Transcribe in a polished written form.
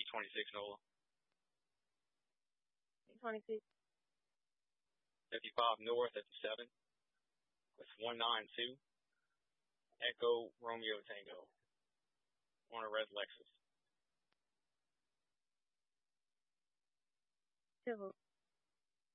E26 NOLA. E26. 55 North at the 7. With 192. Echo Romeo Tango. On a red Lexus. Civil.